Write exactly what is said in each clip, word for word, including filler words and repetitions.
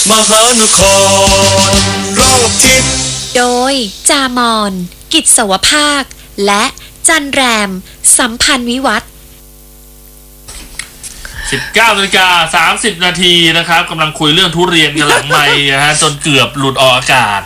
มหานครรอบทิศโดยจามอนกิจสวภาคและจันแรมสัมพันธ์วิวัฒน์สิบเก้านาฬิกาสามสิบนาทีนะครับกำลังคุยเรื่องทุเรียนกันหลังไมค์นะฮะจนเกือบหลุดออกอากาศ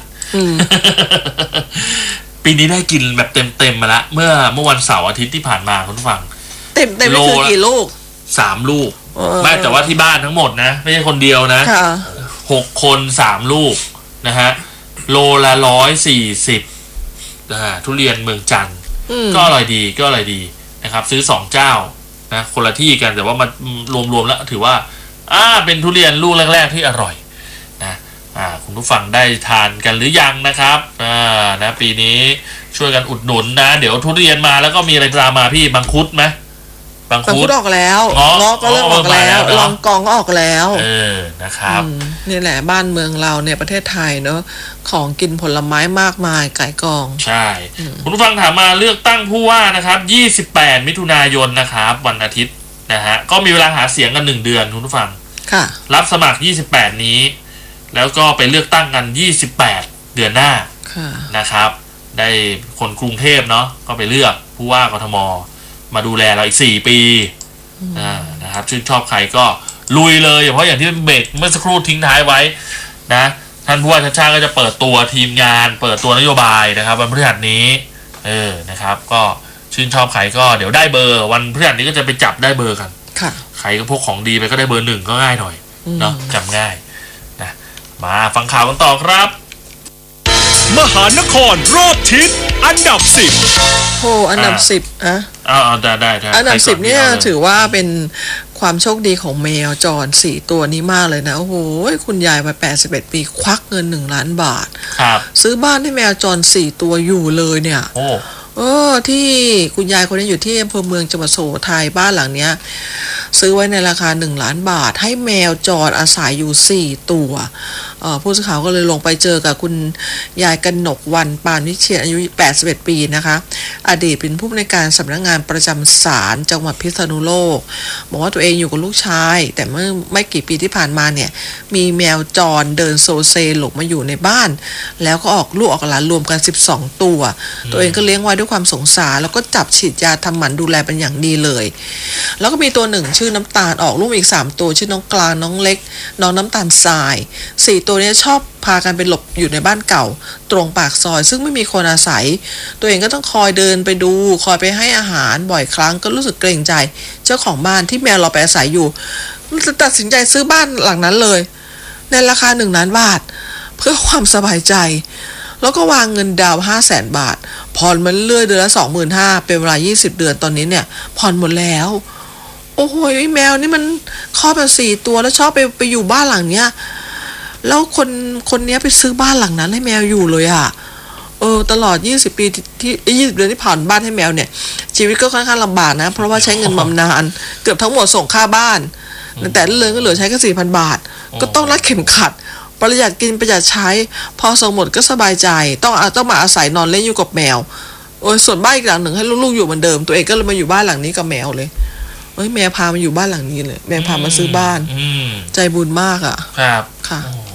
ปีนี้ได้กินแบบเต็มๆมาละเมื่อเมื่อวันเสาร์อาทิตย์ที่ผ่านมาคุณผู้ฟังเต็มเต็มนี่คือกี่ลูกสามลูกไม่แต่ว่าที่บ้านทั้งหมดนะไม่ใช่คนเดียวนะหกคนสามลูกนะฮะโลละร้อยสี่สิบนะฮะทุเรียนเมืองจันทร์ก็อร่อยดีก็อร่อยดีนะครับซื้อสองเจ้านะคนละที่กันแต่ว่ามารวมๆแล้วถือว่าอ่าเป็นทุเรียนลูกแรกๆที่อร่อยนะอ่าคุณผู้ฟังได้ทานกันหรือยังนะครับอ่านะปีนี้ช่วยกันอุดหนุนนะเดี๋ยวทุเรียนมาแล้วก็มีอะไรตามมาพี่มังคุดไหมบางคุดออกแล้วงอก็เริ่มออกแล้วลองกองก็ออกแล้วเออนะครับนี่แหละบ้านเมืองเราเนี่ยประเทศไทยเนอะของกินผลไม้มากมายไก่กองใช่คุณผู้ฟังถามมาเลือกตั้งผู้ว่านะครับยี่สิบแปดมิถุนายนนะครับวันอาทิตย์นะฮะก็มีเวลาหาเสียงกันหนึ่งเดือนคุณผู้ฟังค่ะรับสมัครยี่สิบแปดนี้แล้วก็ไปเลือกตั้งกันยี่สิบแปดเดือนหน้านะครับได้คนกรุงเทพเนาะก็ไปเลือกผู้ว่ากทมมาดูแลเราอีกสี่ปีนะครับชื่นชอบใครก็ลุยเลยเพราะอย่างที่เบรกเมื่อสักครู่ทิ้งท้ายไว้นะท่านผู้ว่าชาติชาติก็จะเปิดตัวทีมงานเปิดตัวนโยบายนะครับวันพฤหัสนี้เออนะครับก็ชื่นชอบใครก็เดี๋ยวได้เบอร์วันพฤหัสนี้ก็จะไปจับได้เบอร์กันใครก็พวกของดีไปก็ได้เบอร์หนึ่งก็ง่ายหน่อยเนาะจำง่ายนะมาฟังข่าวกันต่อครับมหานครรอบทิศอันดับสิบโหอันดับสิบอะอ๋อได้ได้อันดับสิบเนี่ยถือว่าเป็นความโชคดีของแมวจรสี่ตัวนี้มากเลยนะโอ้โหคุณยายวัยแปดสิบเอ็ดปีควักเงินหนึ่งล้านบาทซื้อบ้านให้แมวจรสี่ตัวอยู่เลยเนี่ยโอ้เออที่คุณยายคนนี้อยู่ที่อำเภอเมืองจังหวัดสุโขทัยบ้านหลังเนี้ยซื้อไว้ในราคาหนึ่งล้านบาทให้แมวจรอาศัยอยู่สี่ตัวเอ่อผู้สื่อข่าวก็เลยลงไปเจอกับคุณยายกนกวรรณปานวิเชียรอายุแปดสิบเอ็ดปีนะคะอดีตเป็นผู้อำนวยการสำนักงานประจำศาลจังหวัดพิษณุโลกบอกว่าตัวเองอยู่กับลูกชายแต่เมื่อไม่กี่ปีที่ผ่านมาเนี่ยมีแมวจรเดินโซเซหลงมาอยู่ในบ้านแล้วก็ออกลูกออกหลานรวมกันสิบสองตัวตัวเองก็เลี้ยงไว้ด้วยความสงสารแล้วก็จับฉีดยาทำหมันดูแลเป็นอย่างดีเลยแล้วก็มีตัวหนึ่งชื่อน้ำตาลออกลูกอีกสามตัวชื่อน้องกลางน้องเล็กน้องน้ำตาลทรายสี่ตัวนี้ชอบพากันไปหลบอยู่ในบ้านเก่าตรงปากซอยซึ่งไม่มีคนอาศัยตัวเองก็ต้องคอยเดินไปดูคอยไปให้อาหารบ่อยครั้งก็รู้สึกเกรงใจเจ้าของบ้านที่แมวเราไปอาศัยอยู่ตัดสินใจซื้อบ้านหลังนั้นเลยในราคาหนึ่งล้านบาทเพื่อความสบายใจแล้วก็วางเงินดาวห้าแสนบาทผ่อนมันเรื่อยเดือนละสองหมื่นห้าเป็นเวลายี่สิบเดือนตอนนี้เนี่ยผ่อนหมดแล้วโอ้โหแมวนี่มันครอบมาสี่ตัวแล้วชอบไปไปอยู่บ้านหลังเนี้ยแล้วคนคนนี้ไปซื้อบ้านหลังนั้นให้แมวอยู่เลยอ่ะเออตลอดยี่สิบปีที่ยี่สิบเดือนที่ผ่านบ้านให้แมวเนี่ยชีวิตก็ค่อนข้างลำบากนะเพราะว่าใช้เงินบำนาญเกือบทั้งหมดส่งค่าบ้านแต่เรื่องก็เหลือใช้แค่สี่พันบาทก็ต้องรัดเข็มขัดประหยัดกินประหยัดใช้พอส่งหมดก็สบายใจต้องต้องมาอาศัยนอนเล่นอยู่กับแมวโอ้ยส่วนบ้านอีกหลังหนึ่งให้ลูกๆอยู่เหมือนเดิมตัวเองก็เลยมาอยู่บ้านหลังนี้กับแมวเลยเอ้ยแมวพามาอยู่บ้านหลังนี้เลยแมวพามาซื้อบ้านใจบุญมากอ่ะครับค่ะ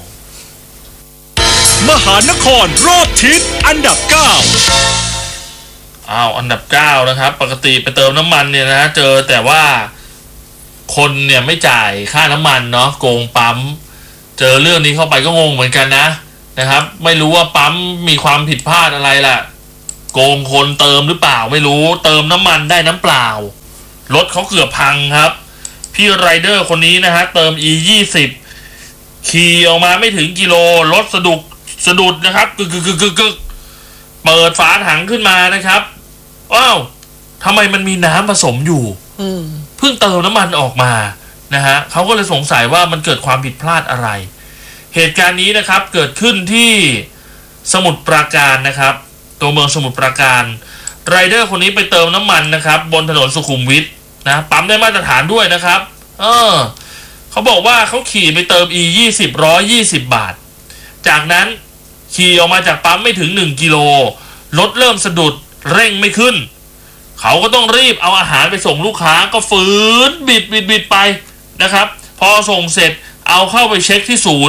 มหานครรอบทิศอันดับเก้าอ้าวอันดับเก้านะครับปกติไปเติมน้ำมันเนี่ยนะเจอแต่ว่าคนเนี่ยไม่จ่ายค่าน้ำมันเนาะโกงปั๊มเจอเรื่องนี้เข้าไปก็งงเหมือนกันนะนะครับไม่รู้ว่าปั๊มมีความผิดพลาดอะไรล่ะโกงคนเติมหรือเปล่าไม่รู้เติมน้ำมันได้น้ำเปล่ารถเขาเกือบพังครับพี่ไรเดอร์คนนี้นะฮะเติม อี ยี่สิบ ขี่ออกมาไม่ถึงกิโลรถสะดุดสะดุดนะครับกึกกึกกึกกึกเปิดฝาถังขึ้นมานะครับอ้าวทำไมมันมีน้ำผสมอยู่เพิ่งเติมน้ำมันออกมานะฮะเขาก็เลยสงสัยว่ามันเกิดความผิดพลาดอะไรเหตุการณ์นี้นะครับเกิดขึ้นที่สมุทรปราการนะครับตัวเมืองสมุทรปราการไรเดอร์คนนี้ไปเติมน้ำมันนะครับบนถนนสุขุมวิทนะปั๊มได้มาตรฐานด้วยนะครับเออเขาบอกว่าเขาขี่ไปเติม อี ยี่สิบ ร้อยยี่สิบบาทจากนั้นขี่ออกมาจากปั๊มไม่ถึงหนึ่งกิโลรถเริ่มสะดุดเร่งไม่ขึ้นเขาก็ต้องรีบเอาอาหารไปส่งลูกค้าก็ฝืนบิดบิดบิดไปนะครับพอส่งเสร็จเอาเข้าไปเช็คที่ศูนย์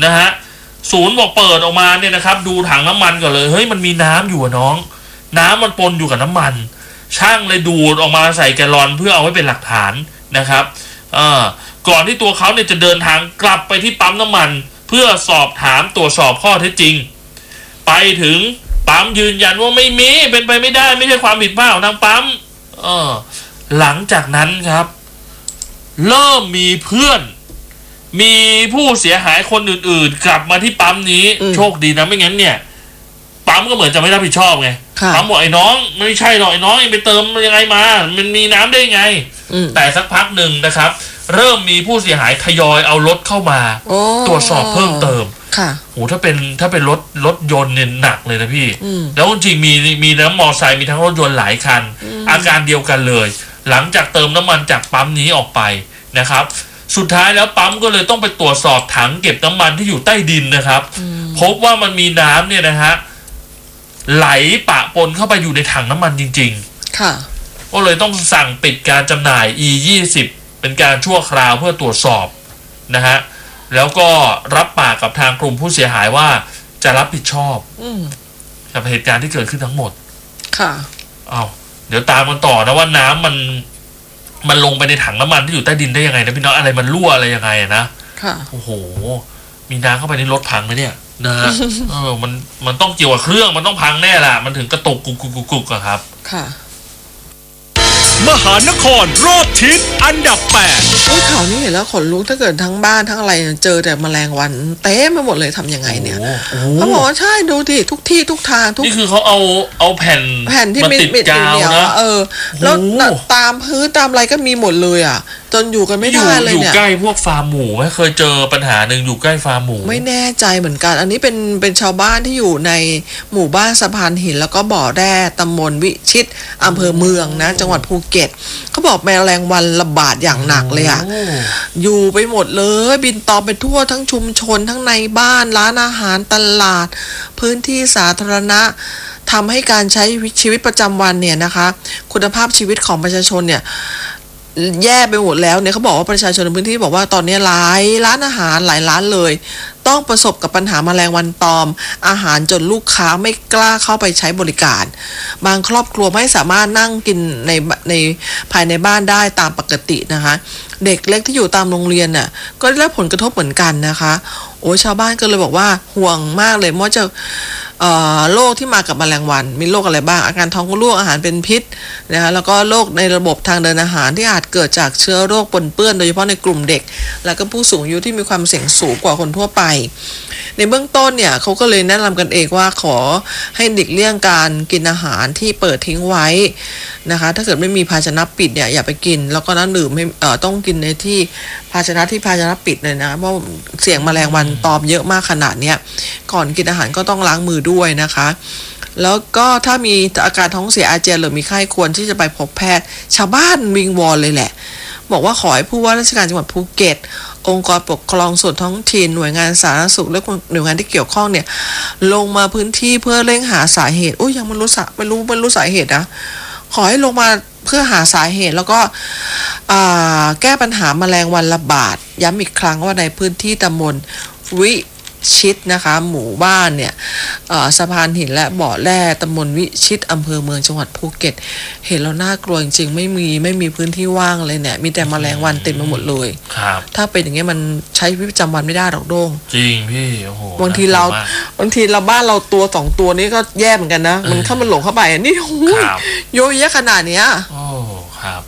นะฮะศูนย์บอกเปิดออกมาเนี่ยนะครับดูถังน้ำมันก่อนเลยเฮ้ยมันมีน้ำอยู่อะน้องน้ำมันปนอยู่กับน้ำมันช่างเลยดูดออกมาใส่แกลลอนเพื่อเอาไว้เป็นหลักฐานนะครับเอ่อก่อนที่ตัวเขาเนี่ยจะเดินทางกลับไปที่ปั๊มน้ำมันเพื่อสอบถามตรวจสอบข้อเท็จจริงไปถึงปั๊มยืนยันว่าไม่มีเป็นไปไม่ได้ไม่ใช่ความผิดพลาดของทางปั๊มเออหลังจากนั้นครับเริ่มมีเพื่อนมีผู้เสียหายคนอื่นๆกลับมาที่ปั๊มนี้โชคดีนะไม่งั้นเนี่ยปั๊มก็เหมือนจะไม่รับผิดชอบไงปั๊มบอกไอ้น้องไม่ใช่หรอกไอ้น้องไปเติมยังไงมามันมีน้ำได้ไงแต่สักพักหนึ่งนะครับเริ่มมีผู้เสียหายทยอยเอารถเข้ามาตรวจสอบเพิ่มเติมค่ะโหถ้าเป็นถ้าเป็นรถรถยนต์เนี่ยหนักเลยนะพี่แล้วจริงมีมีทั้งมอไซค์มีทั้งรถยนต์หลายคันอาการเดียวกันเลยหลังจากเติมน้ำมันจากปั๊มนี้ออกไปนะครับสุดท้ายแล้วปั๊มก็เลยต้องไปตรวจสอบถังเก็บน้ำมันที่อยู่ใต้ดินนะครับพบว่ามันมีน้ำเนี่ยนะฮะไหลปะปนเข้าไปอยู่ในถังน้ำมันจริงๆค่ะก็เลยต้องสั่งปิดการจำหน่าย อี ยี่สิบ เป็นการชั่วคราวเพื่อตรวจสอบนะฮะแล้วก็รับปากกับทางกลุ่มผู้เสียหายว่าจะรับผิดชอบกับเหตุการณ์ที่เกิดขึ้นทั้งหมดค่ะเอาเดี๋ยวตามกันต่อนะว่าน้ำมันมันลงไปในถังน้ำมันที่อยู่ใต้ดินได้ยังไงนะพี่น้องอะไรมันรั่วอะไรยังไงนะค่ะโอ้โหมีน้ำเข้าไปในรถพังไหมเนี่ยนะฮะ เออมันมันต้องเกี่ยวกับเครื่องมันต้องพังแน่ล่ะมันถึงกระตุกกุกกุกกุกกุกอะครับค่ะมหานครรอบทิศอันดับแปดโอ้ยข่าวนี้เห็นแล้วขนลุกถ้าเกิดทั้งบ้านทั้งอะไรเจอแต่แมลงวันเต็มไปหมดเลยทำยังไงเนี่ยเขาบอกว่าใช่ดูดิทุกที่ทุกทางทุกนี่คือเขาเอาเอาแผ่นแผ่นที่ติดกาวนะเออแล้วตามพื้นตามอะไรก็มีหมดเลยอ่ะจนอยู่กันไม่ได้เลยเนี่ยอยู่ใกล้พวกฟาร์มหมูไหมเคยเจอปัญหาหนึ่งอยู่ใกล้ฟาร์มหมูไม่แน่ใจเหมือนกันอันนี้เป็นเป็นชาวบ้านที่อยู่ในหมู่บ้านสะพานหินแล้วก็บ่อแร่ตำบลวิชิตอำเภอเมืองนะจังหวัดภูเก็ตเขาบอกแมลงวันระบาดอย่างหนักเลยอ่ะอยู่ไปหมดเลยบินตอมไปทั่วทั้งชุมชนทั้งในบ้านร้านอาหารตลาดพื้นที่สาธารณะทำให้การใช้ชีวิตประจำวันเนี่ยนะคะคุณภาพชีวิตของประชาชนเนี่ยแย่ไปหมดแล้วเนี่ยเขาบอกว่าประชาชนในพื้นที่บอกว่าตอนนี้หลายร้านอาหารหลายร้านเลยต้องประสบกับปัญหาแมลงวันตอมอาหารจนลูกค้าไม่กล้าเข้าไปใช้บริการบางครอบครัวไม่สามารถนั่งกินในในภายในบ้านได้ตามปกตินะคะเด็กเล็กที่อยู่ตามโรงเรียนน่ะก็ได้รับผลกระทบเหมือนกันนะคะโอ้ชาวบ้านก็เลยบอกว่าห่วงมากเลยว่าจะโรคที่มากับแมลงวันมีโรคอะไรบ้างอาการท้องร่วงอาหารเป็นพิษนะคะแล้วก็โรคในระบบทางเดินอาหารที่อาจเกิดจากเชื้อโรคปนเปื้อนโดยเฉพาะในกลุ่มเด็กแล้วก็ผู้สูงอายุที่มีความเสี่ยงสูงกว่าคนทั่วไปในเบื้องต้นเนี่ยเขาก็เลยแนะนำกันเองว่าขอให้หลีกเลี่ยงการกินอาหารที่เปิดทิ้งไว้นะคะถ้าเกิดไม่มีภาชนะปิดเนี่ยอย่าไปกินแล้วก็น้ำดื่มให้เอ่อต้องกินในที่ภาชนะที่ภาชนะปิดเลยนะเพราะเสี่ยงแมลงวันตอมเยอะมากขนาดเนี้ยก่อนกินอาหารก็ต้องล้างมือด้วยนะคะแล้วก็ถ้ามีอาการท้องเสียอาเจียนหรือมีไข้ควรที่จะไปพบแพทย์ชาวบ้านวิงวอนเลยแหละบอกว่าขอให้ผู้ว่าราชการจังหวัดภูเก็ตองค์กรปกครองส่วนท้องถิ่นหน่วยงานสาธารณสุขและหน่วยงานที่เกี่ยวข้องเนี่ยลงมาพื้นที่เพื่อเร่งหาสาเหตุโอ้ยยังไม่รู้สาไม่รู้ไม่รู้สาเหตุนะขอให้ลงมาเพื่อหาสาเหตุแล้วก็แก้ปัญหาแมลงวันระบาดย้ำอีกครั้งว่าในพื้นที่ตำบลวิชิตนะคะหมู่บ้านเนี่ยสะพานหินและบ่อแร่ตำบลวิชิตอำเภอเมืองจังหวัดภูเก็ตเห็นแล้วน่ากลัวจริงๆไม่มีไม่มีพื้นที่ว่างเลยเนี่ยมีแต่แมลงวันเต็มไปหมดเลยครับถ้าเป็นอย่างเงี้ยมันใช้ชีวิตประจำวันไม่ได้หรอกโด้งจริงพี่โอ้โหบางทีเราบางทีเราบ้านเราตัวสองตัวนี้ก็แย่เหมือนกันนะมันเข้ามันหลงเข้าไปนี่โอ้ยโยเยะขนาดเนี้ยโอ้ครับ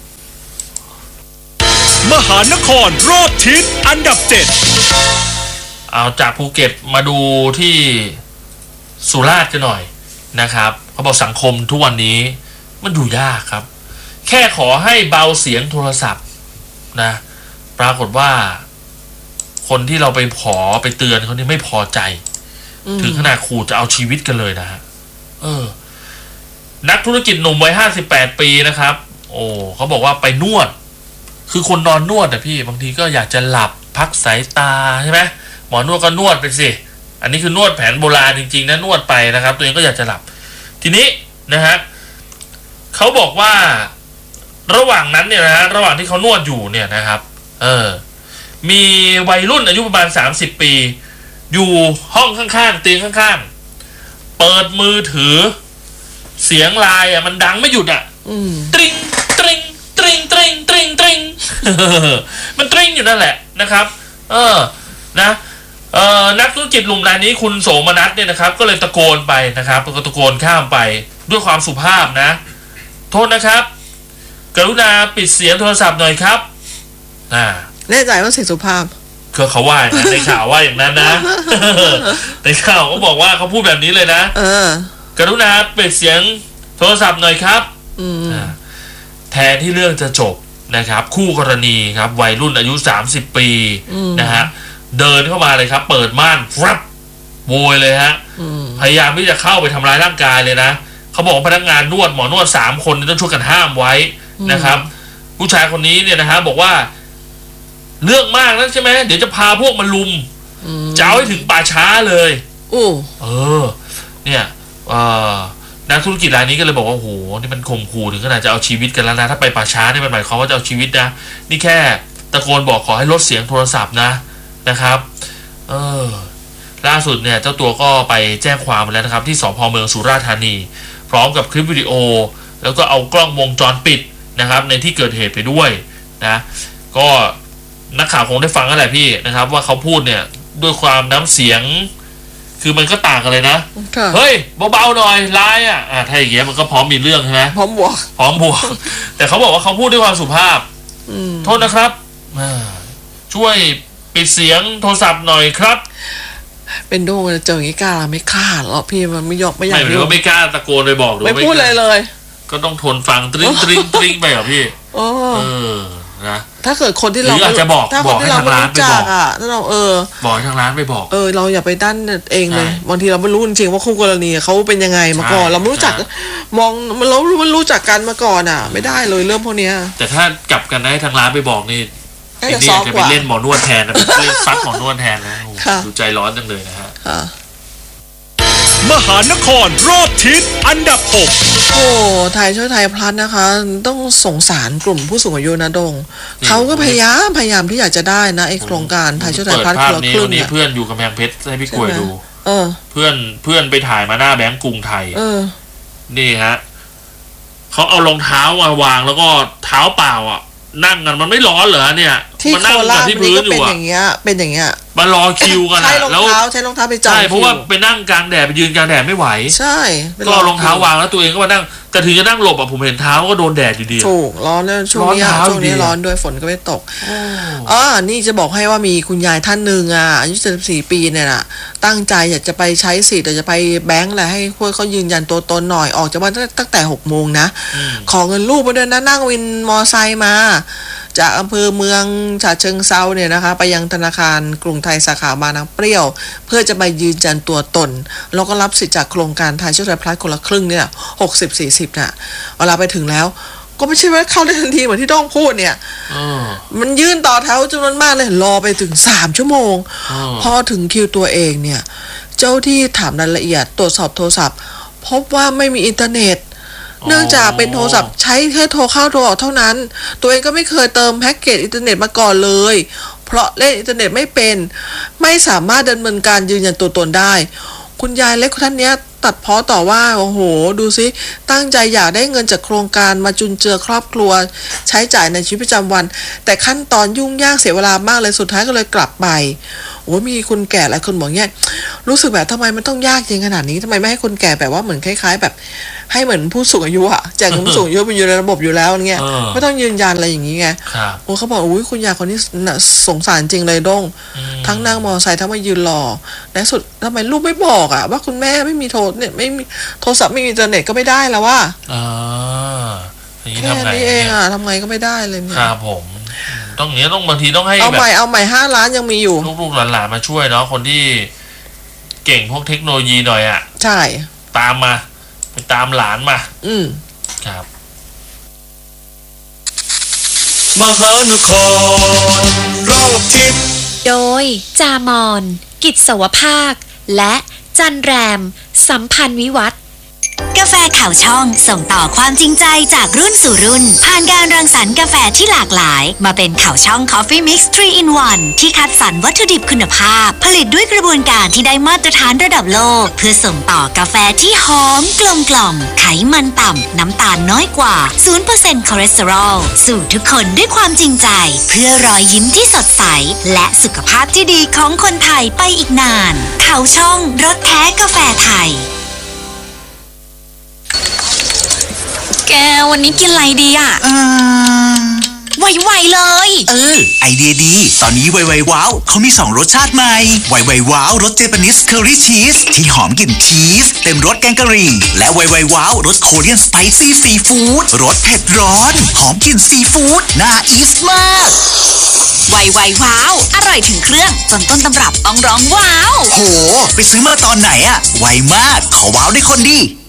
มหานครรอบทิศอันดับเจ็ดเอาจากภูเก็ตมาดูที่สุราษฎร์กันหน่อยนะครับเขาบอกสังคมทุกวันนี้มันอยู่ยากครับแค่ขอให้เบาเสียงโทรศัพท์นะปรากฏว่าคนที่เราไปขอไปเตือนเขานี่ไม่พอใจถึงขนาดขู่จะเอาชีวิตกันเลยนะฮะเออนักธุรกิจหนุ่มวัยห้าสิบแปดปีนะครับโอ้เขาบอกว่าไปนวดคือคนนอนนวดนะพี่บางทีก็อยากจะหลับพักสายตาใช่ไหมหมอนวดก็นวดไปสิอันนี้คือนวดแผนโบราณจริงๆนะนวดไปนะครับตัวเองก็อยากจะหลับทีนี้นะฮะเขาบอกว่าระหว่างนั้นเนี่ยนะระหว่างที่เขานวดอยู่เนี่ยนะครับเออมีวัยรุ่นอายุประมาณสามสิบปีอยู่ห้องข้างๆเตียงข้างๆเปิดมือถือเสียงไลน์อ่ะมันดังไม่หยุดอ่ะตริงตริงตริงตริงตริงตริงมันตริงอยู่นั่นแหละนะครับเออนะเอ่อนักธุรกิจหนุ่มรายนี้คุณโสมนัสเนี่ยนะครับก็เลยตะโกนไปนะครับก็ตะโกนข้ามไปด้วยความสุภาพนะโทษนะครับกรุณาปิดเสียงโทรศัพท์หน่อยครับอ่าแน่ใจว่าเสียงสุภาพคือเขาว่านะในข่าวว่าอย่างนั้นนะในข่าวเขาบอกว่าเขาพูดแบบนี้เลยนะเออกรุณาปิดเสียงโทรศัพท์หน่อยครับแทนที่เรื่องจะจบนะครับคู่กรณีครับวัยรุ่นอายุสามสิบปีนะฮะเดินเข้ามาเลยครับเปิดม่านฟับโวยเลยฮะพยายามที่จะเข้าไปทำร้ายร่างกายเลยนะเขาบอกพนักงานนวดหมอนวดสามคนต้องช่วยกันห้ามไว้นะครับผู้ชายคนนี้เนี่ยนะฮะบอกว่าเรื่องมากนะใช่ไหมเดี๋ยวจะพาพวกมาลุมจะเอาให้ถึงป่าช้าเลยโอ้เออเนี่ยเอ่อนักธุรกิจรายนี้ก็เลยบอกว่าโอ้โหนี่มันข่มขู่ถึงขนาดจะเอาชีวิตกันแล้วนะถ้าไปป่าช้านี่มันหมายความว่าจะเอาชีวิตนะนี่แค่ตะโกนบอกขอให้ลดเสียงโทรศัพท์นะนะครับเออล่าสุดเนี่ยเจ้าตัวก็ไปแจ้งความแล้วนะครับที่สภ.เมืองสุราษฎร์ธานีพร้อมกับคลิปวิดีโอแล้วก็เอากล้องวงจรปิดนะครับในที่เกิดเหตุไปด้วยนะก็นักข่าวคงได้ฟังกันแหละพี่นะครับว่าเขาพูดเนี่ยด้วยความน้ำเสียงคือมันก็ต่างกันเลยนะเฮ้ยเบาๆหน่อยไลน์อ่ะอ่าถ้าอย่างเงี้ยมันก็พร้อมมีเรื่องใช่ไหมพร้อมบวกพร้อมบวกแต่เขาบอกว่าเขาพูดด้วยความสุภาพโทษนะครับช่วยปิดเสียงโทรศัพท์หน่อยครับเป็นโดงเจออย่างนี้กล้าไม่กล้าหรอกพี่มันไม่ยอมไม่อยากไม่หรือว่าไม่กล้าตะโกนไปบอกหรือไม่พูดเลยเลยก็ต้องทนฟังตริ้งตริ้งตริ้งไปเหรอพี่เออนะถ้าเกิดคนที่เราอาจจะบอกบอกให้ทางร้านไปบอกอ่ะถ้าเราเออบอกให้ทางร้านไปบอกเออเราอย่าไปด้านเองเลยบางทีเราไม่รู้จริงๆว่าคู่กรณีเขาเป็นยังไงมาก่อนเราไม่รู้จักมองเราไม่รู้จักกันมาก่อนอ่ะไม่ได้เลยเรื่องพวกนี้แต่ถ้ากลับกันได้ทางร้านไปบอกนี่ไอ้นี่จะไปเล่นหมอนวดแทนนะเล่นซัดหมอนวดแทนนะดูใจร้อนจังเลยนะฮะมหานครรอบทิศอันดับหกโอ้ไทยช่วยไทยพลัสนะคะต้องสงสารกลุ่มผู้สูงอายุนะดงเขาก็พยายามพยายามที่อยากจะได้นะไอ้โครงการไทยช่วยไทยพลัสคนละครึ่งเนี่ยเพื่อนอยู่กำแพงเพชรให้พี่กล้วยดูเออเพื่อนเพื่อนไปถ่ายมาหน้าแบงก์กรุงไทยเออนี่ฮะเขาเอารองเท้ามาวางแล้วก็เท้าเปล่าอ่ะนั่งกันมันไม่ร้อนเหรอเนี่ยที่โคราชที่พื้นอยู่อ่ะเป็นอย่างเงี้ยเป็นอย่างเงี้ยมารอคิวกันใช้รองเท้าใช้รองเท้าไปจองใช่เพราะว่าไปนั่งกลางแดดไปยืนกลางแดดไม่ไหวใช่ก็รองเท้าวางแล้วตัวเองก็มานั่งแต่ถึงจะนั่งหลบอ่ะผมเห็นเท้าก็โดนแดดอยู่ดีถูกร้อนแล้วช่วงนี้ช่วงนี้ร้อนด้วยฝนก็ไม่ตกอ๋อนี่จะบอกให้ว่ามีคุณยายท่านหนึ่งอ่ะอายุเจ็ดสิบสี่ปีเนี่ยน่ะตั้งใจอยากจะไปใช้สิทธิ์แต่จะไปแบงก์แหละให้พวกเขายืนยันตัวตนหน่อยออกจากบ้านตั้งแต่หกโมงนะขอเงินลูกมาเดินนะนั่งวินมอไซค์มาจากอำเภอเมืองฉะเชิงเซาเนี่ยนะคะไปยังธนาคารกรุงไทยสาขาบางน้ำเปรี้ยวเพื่อจะไปยืนยันตัวตนแล้วก็รับสิทธิ์จากโครงการไทยช่วยไทยพลัสคนละครึ่งเนี่ยหกสิบสี่สิบน่ะเวลาไปถึงแล้วก็ไม่ใช่ว่าเข้าได้ทันทีเหมือนที่ต้องพูดเนี่ยมันยื่นต่อแถวจำนวนมากเลยรอไปถึงสามชั่วโมงพอถึงคิวตัวเองเนี่ยเจ้าที่ถามรายละเอียดตรวจสอบโทรศัพท์พบว่าไม่มีอินเทอร์เน็ตเนื่องจากเป็นโทรศัพท์ใช้แค่โทรเข้าโทรออกเท่านั้นตัวเองก็ไม่เคยเติมแพ็กเกจอินเทอร์เน็ตมาก่อนเลยเพราะเล่นอินเทอร์เน็ตไม่เป็นไม่สามารถดำเนินการยืนยันตัวตนได้คุณยายเล็กท่านนี้ตัดพ้อต่อว่าโอ้โหดูสิตั้งใจอยากได้เงินจากโครงการมาจุนเจือครอบครัวใช้จ่ายในชีวิตประจำวันแต่ขั้นตอนยุ่งยากเสียเวลามากเลยสุดท้ายก็เลยกลับไปโอ้มีคนแก่หลายคนบอกเนี่ยรู้สึกแบบทำไมมันต้องยากจริงขนาดนี้ทำไมไม่ให้คนแก่แบบว่าเหมือนคล้ายๆแบบให้เหมือนผู้สูงอายุอะแจกเงินผู้สูงอายุไปอยู่ในระบบอยู่แล้วเงี้ยไม่ต้องยืนยันอะไรอย่างนี้ไงโอ้เขาบอกอุ้ยคุณยายคนนี้สงสารจริงเลยด้งทั้งนั่งมอไซค์ทั้งมายืนรอในสุดทำไมลูกไม่บอกอะว่าคุณแม่ไม่มีโทรเนี่ยไม่มีโทรศัพท์ไม่มีอินเทอร์เน็ตก็ไม่ได้แล้วว่าแค่นี้เองอะทำไงก็ไม่ได้เลยเนี่ยครับผมต้องเนี้ยต้องบางทีต้องให้เอาใหม่เอาใหม่ห้าล้านยังมีอยู่ลูกๆหลานๆมาช่วยเนาะคนที่เก่งพวกเทคโนโลยีหน่อยอ่ะใช่ตามมาไปตามหลานมาอืมครับมหานครรอบทิศโดยจามอนกิจสวภาคและจันแรมสัมพันธ์วิวัฒน์กาแฟข่าวช่องส่งต่อความจริงใจจากรุ่นสู่รุ่นผ่านการรังสรรค์กาแฟที่หลากหลายมาเป็นข่าวช่อง Coffee Mix ทรี in วัน ที่คัดสรรวัตถุดิบคุณภาพผลิตด้วยกระบวนการที่ได้มาตรฐานระดับโลกเพื่อส่งต่อกาแฟที่หอมกลมกล่อมไขมันต่ำน้ำตาลน้อยกว่า ศูนย์เปอร์เซ็นต์ คอเลสเตอรอลสู่ทุกคนด้วยความจริงใจเพื่อรอยยิ้มที่สดใสและสุขภาพที่ดีของคนไทยไปอีกนานข่าวช่องรสแท้กาแฟไทยแกวันนี้กินอะไรดีอ่ะอืมไวๆเลยเออไอเดียดีตอนนี้ไวๆว้าวเขามีสองรสชาติใหม่ไวๆว้าวรสเจแปนิสเคอรี่ชีสที่หอมกลิ่นชีสเต็มรสแกงกะหรี่และไวๆว้าวรสโคเรียนสไปซี่ซีฟู้ดรสเผ็ดร้อนหอมกลิ่นซีฟู้ดน่าอีสมากไวไวว้าวอร่อยถึงเครื่องจนต้นตำรับต้องร้องว้าวโหไปซื้อมาตอนไหนอะไวมากขอว้าวได้คนดี